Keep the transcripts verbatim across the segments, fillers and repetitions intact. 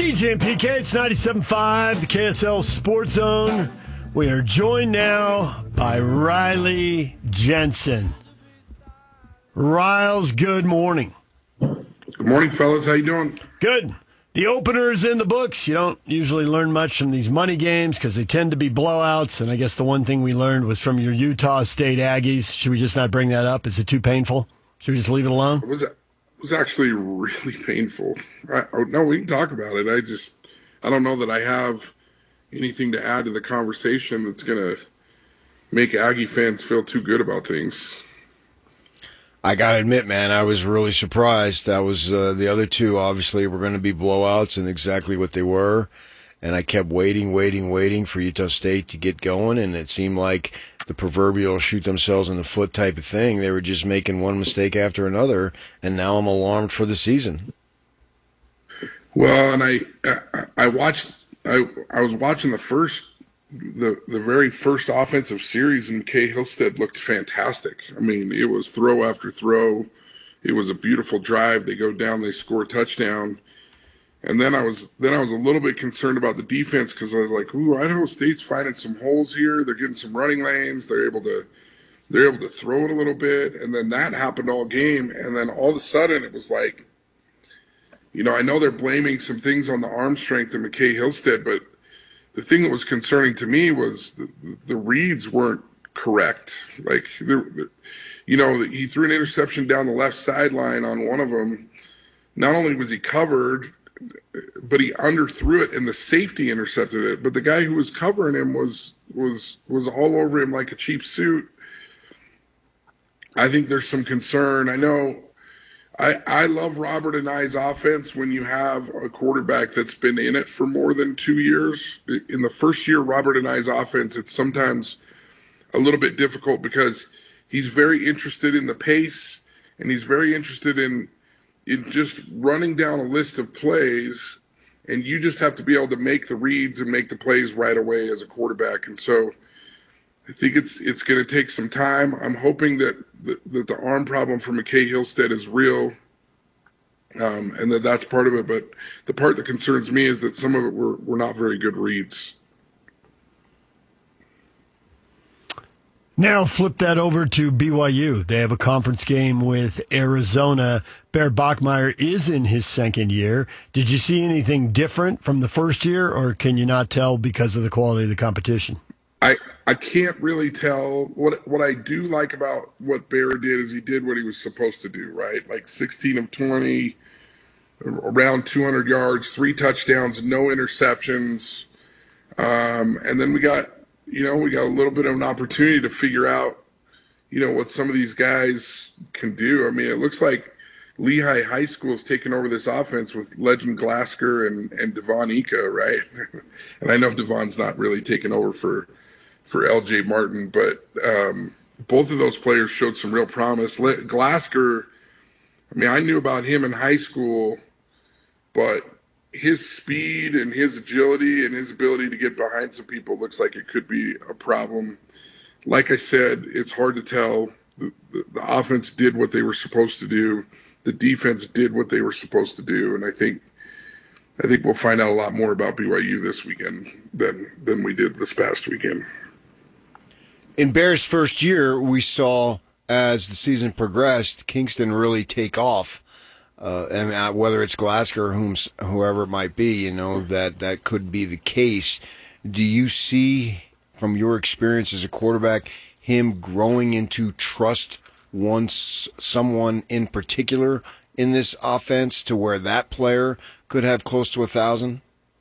D J and P K, it's ninety-seven point five, the K S L Sports Zone. We are joined now by Riley Jensen. Riles, good morning. Good morning, fellas. How you doing? Good. The opener is in the books. You don't usually learn much from these money games because they tend to be blowouts, and I guess the one thing we learned was from your Utah State Aggies. Should we just not bring that up? Is it too painful? Should we just leave it alone? It was, it was actually really painful. I, oh, no, we can talk about it. I just, I don't know that I have anything to add to the conversation that's going to make Aggie fans feel too good about things. I got to admit, man, I was really surprised. That was uh, the other two, obviously, were going to be blowouts, and exactly what they were. And I kept waiting, waiting, waiting for Utah State to get going, and it seemed like the proverbial shoot themselves in the foot type of thing. They were just making one mistake after another, and now I'm alarmed for the season. Well, and I, I, I watched, I, I was watching the first, the the very first offensive series, and McKay Hillstead looked fantastic. I mean, it was throw after throw. It was a beautiful drive. They go down, they score a touchdown. And then I was then I was a little bit concerned about the defense because I was like, "Ooh, Idaho State's finding some holes here. They're getting some running lanes. They're able to they're able to throw it a little bit." And then that happened all game. And then all of a sudden, it was like, you know, I know they're blaming some things on the arm strength of McKay Hillstead, but the thing that was concerning to me was the, the reads weren't correct. Like, you know, he threw an interception down the left sideline on one of them. Not only was he covered, but he underthrew it, and the safety intercepted it. But the guy who was covering him was was was all over him like a cheap suit. I think there's some concern. I know I, I love Robert and I's offense when you have a quarterback that's been in it for more than two years. In the first year, Robert and I's offense, it's sometimes a little bit difficult because he's very interested in the pace, and he's very interested in in just running down a list of plays, and you just have to be able to make the reads and make the plays right away as a quarterback. And so I think it's it's going to take some time. I'm hoping that the, that the arm problem for McKay Hillstead is real, um, and that that's part of it. But the part that concerns me is that some of it were, were not very good reads. Now flip that over to B Y U. They have a conference game with Arizona. Bear Bachmeier is in his second year. Did you see anything different from the first year, or can you not tell because of the quality of the competition? I, I can't really tell. What what I do like about what Bear did is he did what he was supposed to do, right? Like sixteen of twenty, around two hundred yards, three touchdowns, no interceptions. Um, and then we got, you know, we got a little bit of an opportunity to figure out, you know, what some of these guys can do. I mean, it looks like Lehigh High School is taking over this offense with Legend Glasker and, and Devon Ika, right? And I know Devon's not really taking over for for L J Martin, but um, both of those players showed some real promise. Le- Glasker, I mean, I knew about him in high school, but his speed and his agility and his ability to get behind some people looks like it could be a problem. Like I said, it's hard to tell. The, the, the offense did what they were supposed to do. The defense did what they were supposed to do, and I think I think we'll find out a lot more about B Y U this weekend than than we did this past weekend. In Bear's first year, we saw, as the season progressed, Kingston really take off. Uh, and whether it's Glasker or whom, whoever it might be, you know, that, that could be the case. Do you see, from your experience as a quarterback, him growing into trust once someone in particular in this offense to where that player could have close to a thousand?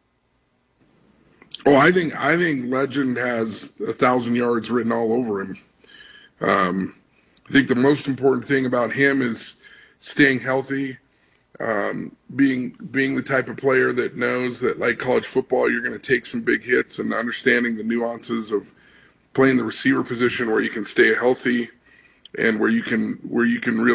Oh, I think I think Legend has a thousand yards written all over him. Um, I think the most important thing about him is staying healthy, um, being being the type of player that knows that, like college football, you're going to take some big hits, and understanding the nuances of playing the receiver position where you can stay healthy and where you can where you can really